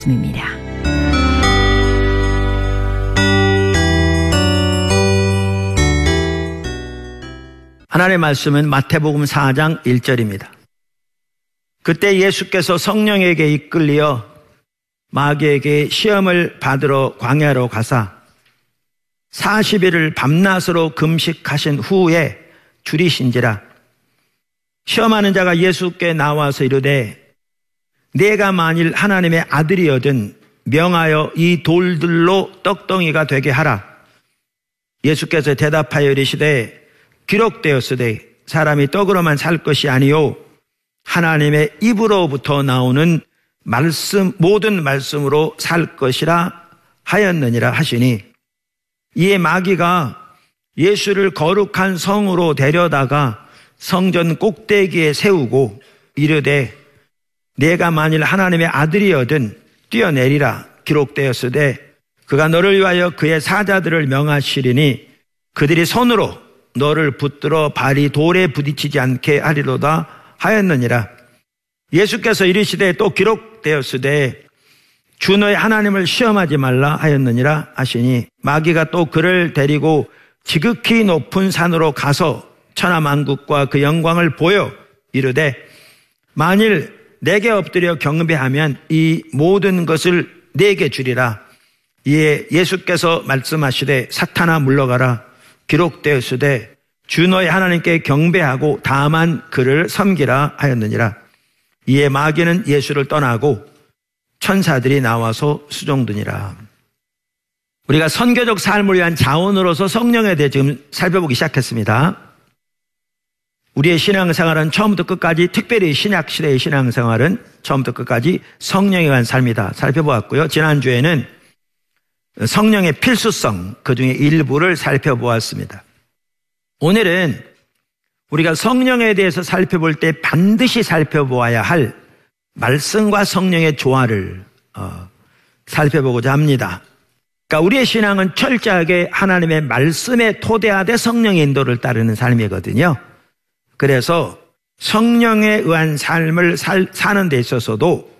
말씀입니다. 하나님의 말씀은 마태복음 4장 1절입니다. 그때 예수께서 성령에게 이끌리어 마귀에게 시험을 받으러 광야로 가사 40일을 밤낮으로 금식하신 후에 줄이신지라. 시험하는 자가 예수께 나와서 이르되 내가 만일 하나님의 아들이거든 명하여 이 돌들로 떡덩이가 되게 하라. 예수께서 대답하여 이르시되 기록되었으되 사람이 떡으로만 살 것이 아니요 하나님의 입으로부터 나오는 말씀 모든 말씀으로 살 것이라 하였느니라 하시니, 이에 마귀가 예수를 거룩한 성으로 데려다가 성전 꼭대기에 세우고 이르되 내가 만일 하나님의 아들이거든 뛰어내리라. 기록되었으되 그가 너를 위하여 그의 사자들을 명하시리니 그들이 손으로 너를 붙들어 발이 돌에 부딪히지 않게 하리로다 하였느니라. 예수께서 이르시되 또 기록되었으되 주 너의 하나님을 시험하지 말라 하였느니라 하시니, 마귀가 또 그를 데리고 지극히 높은 산으로 가서 천하만국과 그 영광을 보여 이르되 만일 내게 엎드려 경배하면 이 모든 것을 내게 주리라. 이에 예수께서 말씀하시되 사탄아 물러가라. 기록되었으되 주 너의 하나님께 경배하고 다만 그를 섬기라 하였느니라. 이에 마귀는 예수를 떠나고 천사들이 나와서 수종드니라. 우리가 선교적 삶을 위한 자원으로서 성령에 대해 지금 살펴보기 시작했습니다. 우리의 신앙생활은 처음부터 끝까지, 특별히 신약시대의 신앙생활은 처음부터 끝까지 성령에 관한 삶이다 살펴보았고요. 지난주에는 성령의 필수성, 그 중에 일부를 살펴보았습니다. 오늘은 우리가 성령에 대해서 살펴볼 때 반드시 살펴보아야 할 말씀과 성령의 조화를 살펴보고자 합니다. 그러니까 우리의 신앙은 철저하게 하나님의 말씀에 토대하되 성령의 인도를 따르는 삶이거든요. 그래서 성령에 의한 삶을 사는 데 있어서도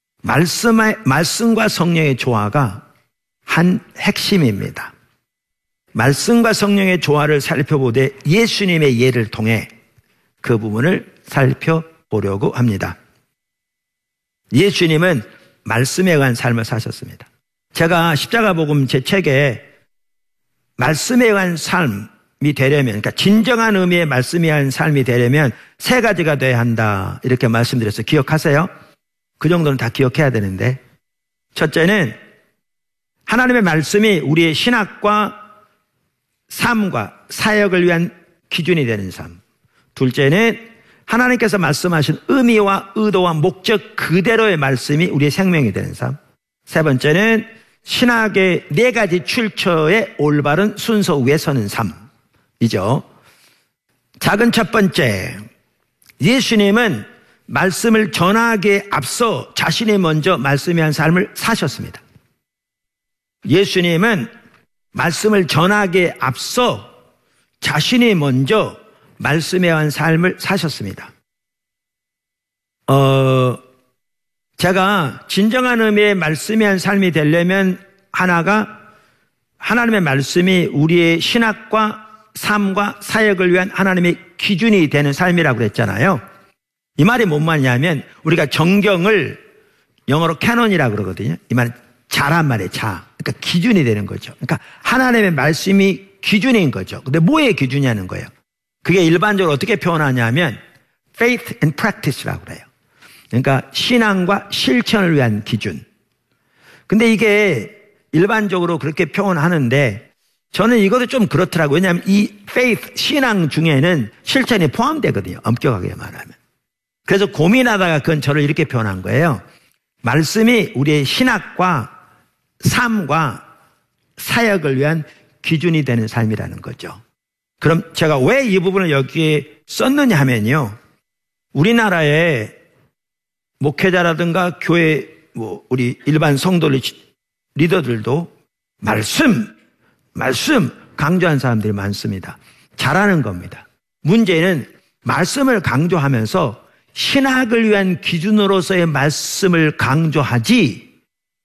말씀과 성령의 조화가 한 핵심입니다. 말씀과 성령의 조화를 살펴보되 예수님의 예를 통해 그 부분을 살펴보려고 합니다. 예수님은 말씀에 의한 삶을 사셨습니다. 제가 십자가복음 제 책에 말씀에 의한 삶이 되려면, 그러니까 진정한 의미의 말씀에 의한 삶이 되려면 세 가지가 돼야 한다 이렇게 말씀드렸어요. 기억하세요? 그 정도는 다 기억해야 되는데, 첫째는 하나님의 말씀이 우리의 신학과 삶과 사역을 위한 기준이 되는 삶. 둘째는 하나님께서 말씀하신 의미와 의도와 목적 그대로의 말씀이 우리의 생명이 되는 삶. 세 번째는 신학의 네 가지 출처의 올바른 순서 위에 서는 삶이죠. 작은 첫 번째, 예수님은 말씀을 전하기에 앞서 자신이 먼저 말씀에 한 삶을 사셨습니다. 예수님은 말씀을 전하기에 앞서 자신이 먼저 말씀에 한 삶을 사셨습니다. 제가 진정한 의미의 말씀에 한 삶이 되려면 하나가 하나님의 말씀이 우리의 신학과 삶과 사역을 위한 하나님의 기준이 되는 삶이라고 그랬잖아요. 이 말이 뭔 말이냐면 우리가 정경을 영어로 캐논이라고 그러거든요. 이 말은 자란 말이에요. 자. 그러니까 기준이 되는 거죠. 그러니까 하나님의 말씀이 기준인 거죠. 근데 뭐의 기준이냐는 거예요. 그게 일반적으로 어떻게 표현하냐면 faith and practice라고 그래요. 그러니까 신앙과 실천을 위한 기준. 근데 이게 일반적으로 그렇게 표현하는데 저는 이것도 좀 그렇더라고요. 왜냐하면 이 faith, 신앙 중에는 실천이 포함되거든요. 엄격하게 말하면. 그래서 고민하다가 그건 저를 이렇게 표현한 거예요. 말씀이 우리의 신학과 삶과 사역을 위한 기준이 되는 삶이라는 거죠. 그럼 제가 왜 이 부분을 여기에 썼느냐 하면요. 우리나라의 목회자라든가 교회 우리 일반 성도 리더들도 말씀 강조한 사람들이 많습니다. 잘하는 겁니다. 문제는 말씀을 강조하면서 신학을 위한 기준으로서의 말씀을 강조하지